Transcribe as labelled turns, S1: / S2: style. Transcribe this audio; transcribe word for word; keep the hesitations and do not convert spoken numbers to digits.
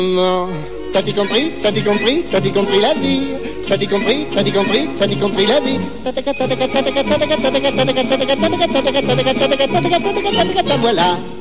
S1: T'as-tu compris, t'as-tu compris, t'as-tu compris la vie? T'as-tu compris, t'as-tu compris, t'as-tu compris la vie? Voilà.